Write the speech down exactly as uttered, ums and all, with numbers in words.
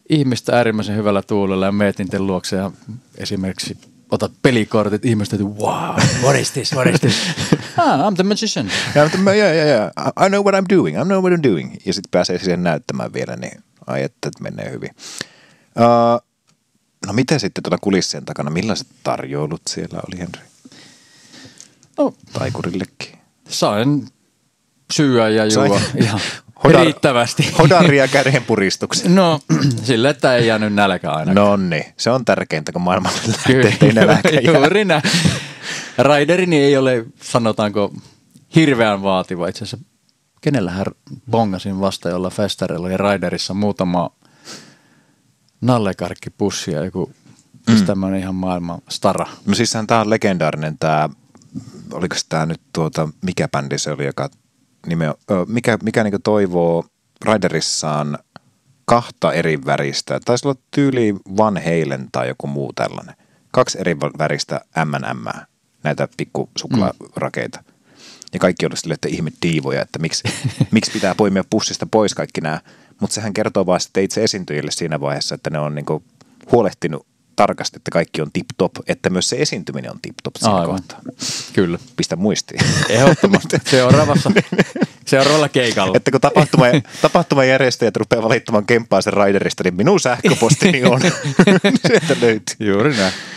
ihmistä äärimmäisen hyvällä tuulella ja meet niiden luokse ja esimerkiksi otat pelikortit, ihmiset täytyy, wow, what is this, what is this? Ah, I'm the magician. Yeah, yeah, yeah, yeah. I know what I'm doing, I know what I'm doing. Ja sitten pääsee siihen näyttämään vielä, niin ai että menee hyvin. Uh, no miten sitten tuolla kulissien takana, millaiset tarjoulut siellä oli, Henri? No, taikurillekin. Sain syödä ja juoda ihan Hodar, riittävästi. Hodaria käden puristuksen. No, sille, että ei jäänyt nälkä ainakaan. No niin, se on tärkeintä, kun maailmalle lähtee, ettei nälkä jää. Juuri näin. Raiderini ei ole, sanotaanko, hirveän vaativa. Itse asiassa kenellähän bongasin vasta jolla festareilla ja Raiderissa muutama nallekarkkipussi ja joku mm. tämmöinen ihan maailman stara. No siis tämä on legendaarinen tämä, oliko tämä nyt tuota, mikä bändi se oli, joka nime, mikä, mikä niinku toivoo Raiderissaan kahta eri väristä. Taisi olla tyyli Van Halen tai joku muu tällainen. Kaksi eri väristä M and M, näitä pikkusuklaarakeita. Mm. Ja kaikki oli silleen, että ihme diivoja, että miksi, miksi pitää poimia pussista pois kaikki nämä. Mutta sehän kertoo vaan sitten itse esiintyjille siinä vaiheessa, että ne on niinku huolehtinut tarkasti, että kaikki on tip-top, että myös se esiintyminen on tip-top siinä kohtaa. Kyllä. Pistä muistiin. Ehdottomasti. Seuraavassa, seuraavalla keikalla. Että kun tapahtuma, tapahtumajärjestäjät rupeaa valittamaan kemppaa sen Raiderista, niin minun sähköpostini on. Sieltä löytyy. Juuri näin.